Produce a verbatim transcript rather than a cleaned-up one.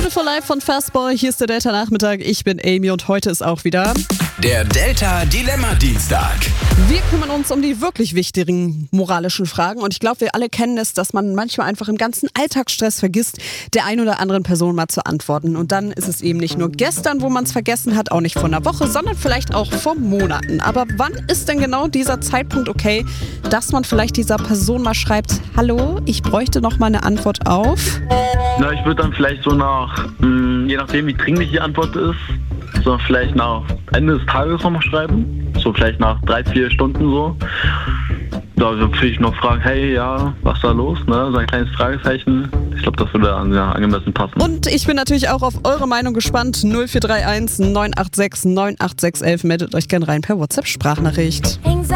Beautiful Life von Fastball. Hier ist der Delta-Nachmittag. Ich bin Amy und heute ist auch wieder der Delta-Dilemma-Dienstag. Wir kümmern uns um die wirklich wichtigen moralischen Fragen und ich glaube, wir alle kennen es, dass man manchmal einfach im ganzen Alltagsstress vergisst, der ein oder anderen Person mal zu antworten. Und dann ist es eben nicht nur gestern, wo man es vergessen hat, auch nicht vor einer Woche, sondern vielleicht auch vor Monaten. Aber wann ist denn genau dieser Zeitpunkt okay, dass man vielleicht dieser Person mal schreibt, hallo, ich bräuchte noch mal eine Antwort auf? Na, ich würde dann vielleicht so nach, mh, je nachdem wie dringlich die Antwort ist, so vielleicht nach Ende des Tages nochmal schreiben. So vielleicht nach drei, vier Stunden so. Da würde ich noch fragen, hey, ja, was ist da los? Ne? So ein kleines Fragezeichen. Ich glaube, das würde dann ja angemessen passen. Und ich bin natürlich auch auf eure Meinung gespannt. null vier drei eins neun acht sechs neun acht sechs eins eins. Meldet euch gerne rein per WhatsApp-Sprachnachricht.